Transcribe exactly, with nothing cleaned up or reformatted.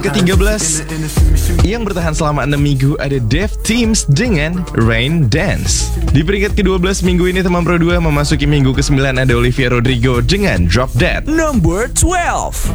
Ketiga belas yang bertahan selama enam minggu ada Dev Teams dengan Rain Dance. Di peringkat kedua belas minggu ini teman Pro dua memasuki minggu kesembilan ada Olivia Rodrigo dengan Drop Dead. Number twelve.